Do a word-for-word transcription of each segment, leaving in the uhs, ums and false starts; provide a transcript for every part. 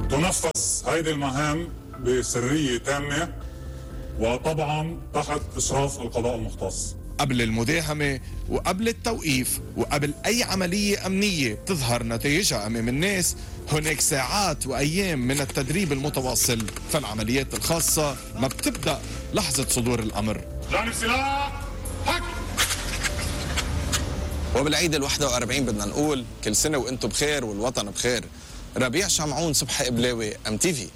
تنفذ هذه المهام بسرية تامة وطبعا تحت إشراف القضاء المختص. قبل المداهمة وقبل التوقيف وقبل أي عملية أمنية بتظهر نتائجها أمام الناس هناك ساعات وأيام من التدريب المتواصل، فالعمليات الخاصة ما بتبدأ لحظة صدور الأمر. جانب سلاح حق. وبالعيد الواحد وأربعين بدنا نقول كل سنة وانتم بخير والوطن بخير. ربيع شمعون، صبحي قبلاوي، أم تي في.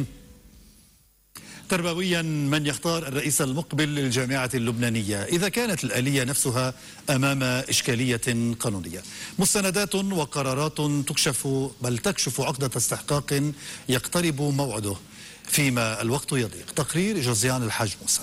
تربويا، من يختار الرئيس المقبل للجامعة اللبنانية إذا كانت الآلية نفسها أمام إشكالية قانونية؟ مستندات وقرارات تكشف بل تكشف عقدة استحقاق يقترب موعده فيما الوقت يضيق. تقرير جوزيان الحاج موسى.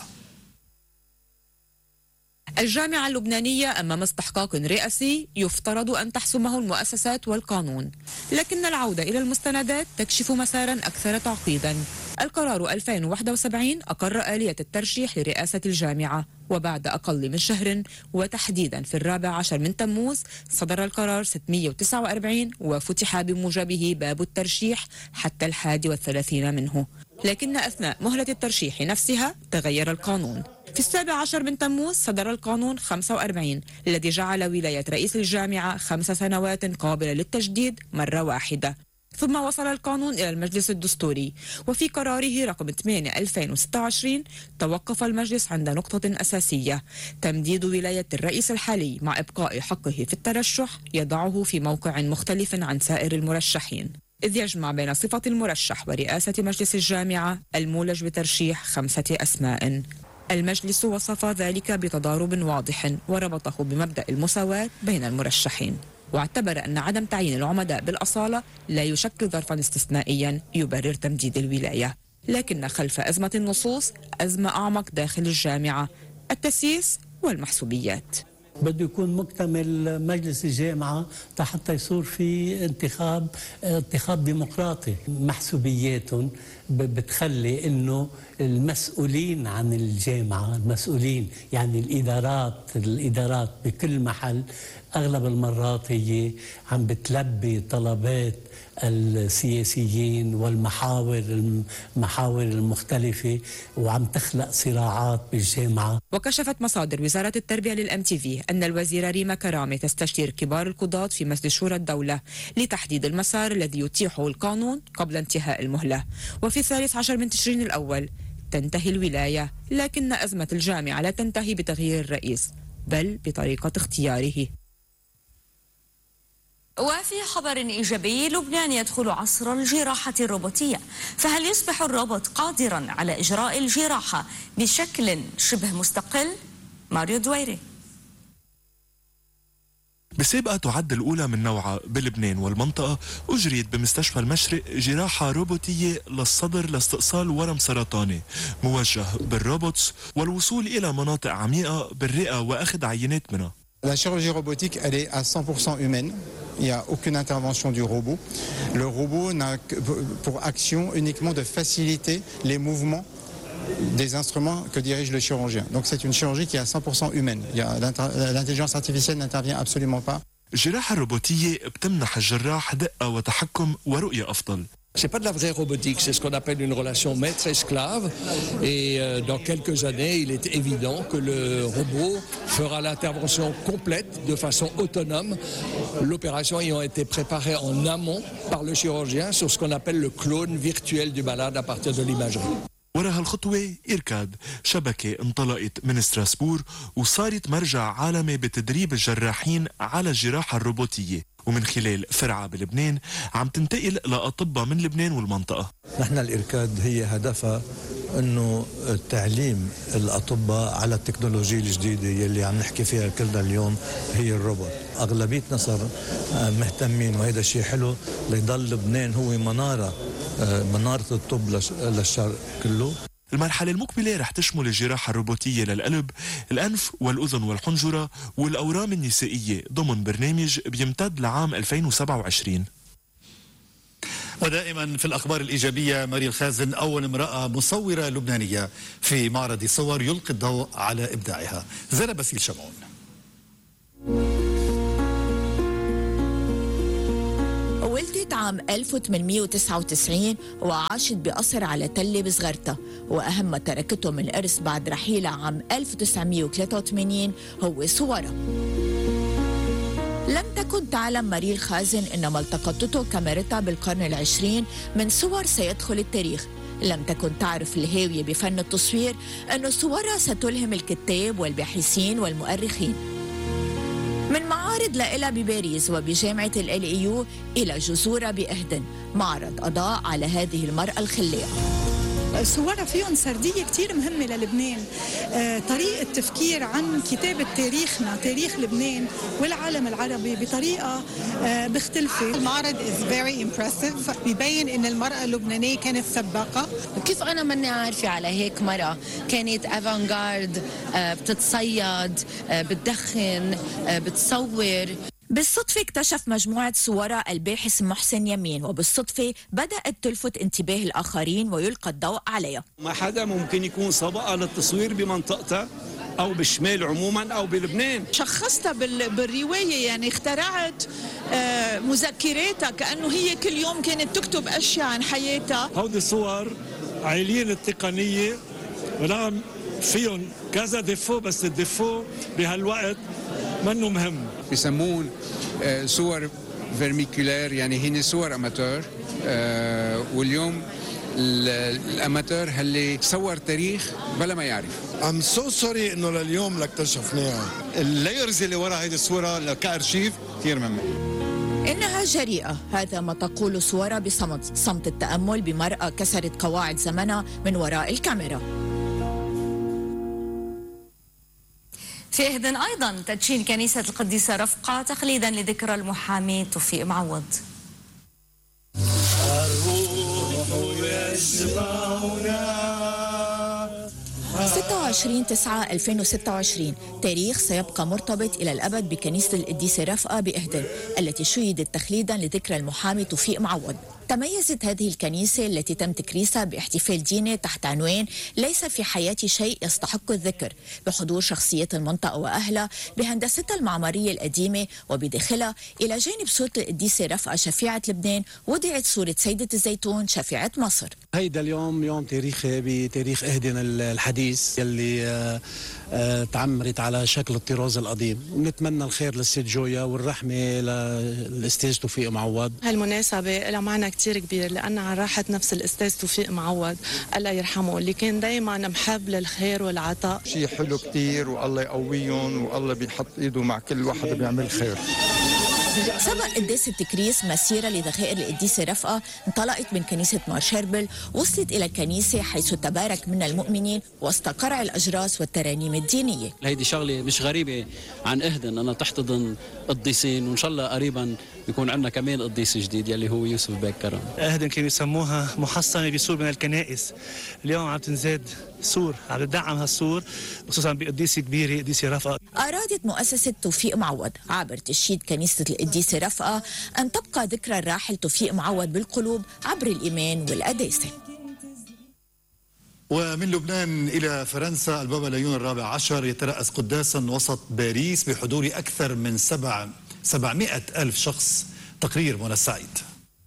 الجامعة اللبنانية أمام استحقاق رئاسي يفترض أن تحسمه المؤسسات والقانون، لكن العودة إلى المستندات تكشف مسارا أكثر تعقيدا. القرار ألفين وواحد وسبعين أقر آلية الترشيح لرئاسة الجامعة، وبعد أقل من شهر وتحديدا في الرابع عشر من تموز صدر القرار ستمئة وتسعة وأربعين وفتح بموجبه باب الترشيح حتى الحادي والثلاثين منه، لكن أثناء مهلة الترشيح نفسها تغير القانون. في السابع عشر من تموز صدر القانون خمسة وأربعين الذي جعل ولاية رئيس الجامعة خمس سنوات قابلة للتجديد مرة واحدة، ثم وصل القانون إلى المجلس الدستوري، وفي قراره رقم ثمانية ألفين وستة وعشرين توقف المجلس عند نقطة أساسية: تمديد ولاية الرئيس الحالي مع إبقاء حقه في الترشح يضعه في موقع مختلف عن سائر المرشحين، إذ يجمع بين صفة المرشح ورئاسة مجلس الجامعة المولج بترشيح خمسة أسماء. المجلس وصف ذلك بتضارب واضح وربطه بمبدأ المساواة بين المرشحين، واعتبر أن عدم تعيين العمداء بالأصالة لا يشكل ظرفا استثنائيا يبرر تمديد الولاية، لكن خلف أزمة النصوص أزمة أعمق داخل الجامعة: التسييس والمحسوبيات. بده يكون مكتمل مجلس الجامعة حتى يصير في انتخاب انتخاب ديمقراطي. محسوبياتهم بتخلي انه المسؤولين عن الجامعة، المسؤولين يعني الإدارات الإدارات بكل محل أغلب المرات هي عم بتلبي طلبات السياسيين والمحاور المحاور المختلفة، وعم تخلق صراعات بالجامعة. وكشفت مصادر وزارة التربية للأم تي في أن الوزيرة ريما كرامة تستشير كبار القضاة في مجلس شورى الدولة لتحديد المسار الذي يتيحه القانون قبل انتهاء المهلة. وفي الثالث عشر من تشرين الأول تنتهي الولاية، لكن أزمة الجامعة لا تنتهي بتغيير الرئيس بل بطريقة اختياره. وفي خبر إيجابي، لبنان يدخل عصر الجراحة الروبوتية، فهل يصبح الروبوت قادرا على إجراء الجراحة بشكل شبه مستقل؟ ماريو دويري. بسابقة تعد الأولى من نوعها بلبنان والمنطقة، أجريت بمستشفى المشرق جراحة روبوتية للصدر لاستئصال ورم سرطاني موجه بالروبوتس والوصول إلى مناطق عميقة بالرئة وأخذ عينات منها. La chirurgie robotique, elle est à cent pour cent humaine. Il n'y a aucune intervention du robot. Le robot n'a pour action uniquement de faciliter les mouvements des instruments que dirige le chirurgien. Donc c'est une chirurgie qui est à cent pour cent humaine. L'intelligence artificielle n'intervient absolument pas. الجراحة الروبوتية بتمنح الجراح دقة وتحكم ورؤية أفضل. C'est pas de la vraie robotique, c'est ce qu'on appelle une relation maître-esclave. Et euh, dans quelques années, il est évident que le robot fera l'intervention complète de façon autonome. L'opération ayant été préparée en amont par le chirurgien sur ce qu'on appelle le clone virtuel du malade à partir de l'imagerie. ورا هالخطوة إيركاد، شبكة انطلقت من ستراسبور وصارت مرجع عالمي بتدريب الجراحين على الجراحة الروبوتية، ومن خلال فرعة بلبنان عم تنتقل لأطباء من لبنان والمنطقة. نحن الإيركاد هي هدفها أنه تعليم الأطباء على التكنولوجيا الجديدة يلي عم نحكي فيها كلنا اليوم هي الروبوت. أغلبيتنا صار مهتمين، وهذا شيء حلو ليضل لبنان هو منارة منارة الطب للشرق كله. المرحلة المقبلة رح تشمل الجراحة الروبوتية للقلب، الأنف والأذن والحنجرة والأورام النسائية ضمن برنامج بيمتد لعام ألفين وسبعة وعشرين. ودائما في الأخبار الإيجابية، ماري الخازن أول امرأة مصورة لبنانية في معرض صور يلقي الضوء على إبداعها. زينب باسيل شمعون. ولدت عام ألف وثمانمئة وتسعة وتسعين وعاشت بقصر على تلة بصغرتها، وأهم ما تركته من إرث بعد رحيلها عام ألف وتسعمئة وثلاثة وثمانين هو صورها. لم تكن تعلم ماري الخازن إنما التقطته كاميرتها بالقرن العشرين من صور سيدخل التاريخ. لم تكن تعرف الهاوية بفن التصوير أن صورها ستلهم الكتاب والباحثين والمؤرخين. من معارض لإلها بباريس وبجامعة ال إيه يو إلى جذورها بإهدن، معرض أضاء على هذه المرأة الخلاقة. صورها فيهم سردية كتير مهمة للبنان، آه، طريقة تفكير عن كتابة تاريخنا، تاريخ لبنان والعالم العربي بطريقة آه، مختلفة. المعرض is very impressive، بيبين إن المرأة اللبنانية كانت سباقة. كيف أنا مني عارفة على هيك مرأة كانت أفانغارد، آه، بتتصيد، آه، بتدخن، آه، بتصور. بالصدفة اكتشف مجموعة صورها الباحث محسن يمين، وبالصدفة بدأت تلفت انتباه الآخرين ويلقى الضوء عليها. ما حدا ممكن يكون سبقها للتصوير بمنطقتها أو بالشمال عموما أو بلبنان. شخصتها بالرواية، يعني اخترعت آه مذكراتها كأنه هي كل يوم كانت تكتب أشياء عن حياتها. هودي صور عاليين التقنية ورغم فيهم كذا ديفو، بس الديفو بهالوقت منه مهم. بيسمون صور فيرميكولير، يعني هن صور اماتور، واليوم الاماتور اللي صور تاريخ بلا ما يعرف. ام سو سوري انه لليوم اكتشفناها. اللايرز اللي ورا هيدي الصوره كارشيف كثير مهمه. إنها جريئة، هذا ما تقول صورها بصمت، صمت التأمل بمرأة كسرت قواعد زمنها من وراء الكاميرا. في إهدن أيضا تدشين كنيسة القديسة رفقة تقليدا لذكرى المحامي توفيق معوض. ستة وعشرين تسعة ألفين وستة وعشرين تاريخ سيبقى مرتبط إلى الأبد بكنيسة القديسة رفقة بإهدن التي شيدت تخليدا لذكرى المحامي توفيق معوض. تميزت هذه الكنيسة التي تم تكريسها باحتفال ديني تحت عنوان ليس في حياتي شيء يستحق الذكر، بحضور شخصيات المنطقة وأهلها، بهندستها المعمارية القديمة، وبداخلها إلى جانب صورة القديسة رفقة شفيعة لبنان وضعت صورة سيدة الزيتون شفيعة مصر. هيدا اليوم يوم تاريخي بتاريخ إهدن الحديث يلي آه آه تعمرت على شكل الطراز القديم، ونتمنى الخير للست جويا والرحمة للأستاذ توفيق معوض. هالمناسبة لها معنى كتير كبير لأنها عن راحة نفس الأستاذ توفيق معوض الله يرحمه، اللي كان دايما محب للخير والعطاء. شيء حلو كتير، والله يقويهم والله بيحط إيده مع كل واحد بيعمل خير. سبق قداس التكريس مسيرة لذخائر القديسة رفقة انطلقت من كنيسة مارشربل، وصلت إلى الكنيسة حيث تبارك من المؤمنين وسط قرع الأجراس والترانيم الدينية. هيدي شغلة مش غريبة عن إهدن، أنا تحتضن قديسين وإن شاء الله قريبا يكون عندنا كمان قديس جديد يلي هو يوسف باك كرم. إهدن كانوا يسموها محصنة بسور من الكنائس، اليوم عم تنزاد سور، عم تدعم هالسور خصوصا بقديسة كبيرة قديسة رفقة. أرادت مؤسسة توفيق معوض عبر تشييد كنيسة القديسة رفقة أن تبقى ذكرى الراحل توفيق معوض بالقلوب عبر الإيمان والقداسة. ومن لبنان إلى فرنسا، البابا ليون الرابع عشر يترأس قداسا وسط باريس بحضور أكثر من سبع سبعمائة ألف شخص. تقرير منى السعيد.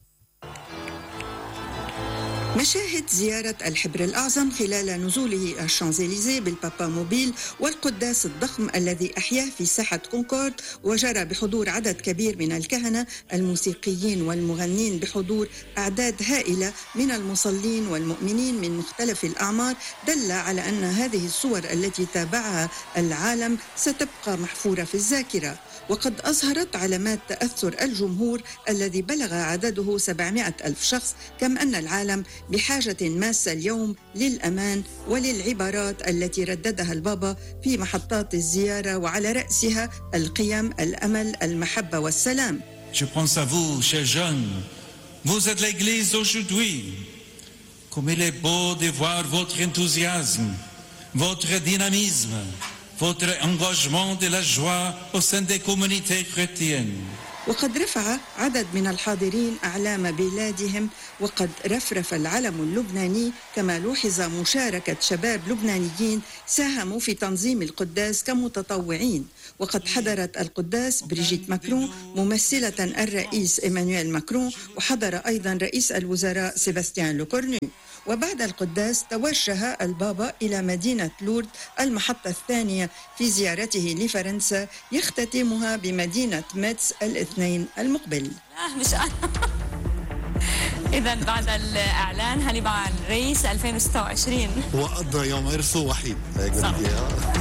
مشاهد زيارة الحبر الأعظم خلال نزوله الشانزليزيه بالبابا موبيل والقداس الضخم الذي أحياه في ساحة كونكورد، وجرى بحضور عدد كبير من الكهنة الموسيقيين والمغنين بحضور أعداد هائلة من المصلين والمؤمنين من مختلف الأعمار، دل على أن هذه الصور التي تابعها العالم ستبقى محفورة في الذاكرة. وقد أظهرت علامات تأثر الجمهور الذي بلغ عدده سبعمائة ألف شخص، كما أن العالم بحاجة ماسة اليوم للأمان وللعبارات التي رددها البابا في محطات الزيارة، وعلى رأسها القيم، الأمل، المحبة والسلام. Je pense à vous, chers jeunes. Vous êtes l'Église d'aujourd'hui. Comme il est beau de voir votre enthousiasme, votre dynamisme, votre engagement de la joie au sein des communautés chrétiennes. وقد رفع عدد من الحاضرين أعلام بلادهم، وقد رفرف العلم اللبناني، كما لوحظ مشاركة شباب لبنانيين ساهموا في تنظيم القداس كمتطوعين. وقد حضرت القداس بريجيت ماكرون ممثلة الرئيس إيمانويل ماكرون، وحضر أيضا رئيس الوزراء سيباستيان لوكورنو. وبعد القداس توجه البابا إلى مدينة لورد المحطة الثانية في زيارته لفرنسا، يختتمها بمدينة ميتس الاثنين المقبل. لا مش أنا. إذا بعد الإعلان هانيبال رئيس ألفين وستة وعشرين وقضى يوم إرثه وحيد. صح.